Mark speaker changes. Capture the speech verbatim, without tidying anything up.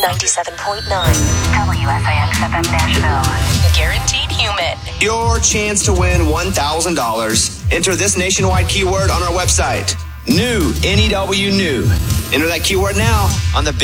Speaker 1: ninety-seven point nine.
Speaker 2: W S I X F M Nashville.
Speaker 1: Guaranteed human.
Speaker 3: Your chance to win one thousand dollars. Enter this nationwide keyword on our website. New, N E W, new. Enter that keyword now on the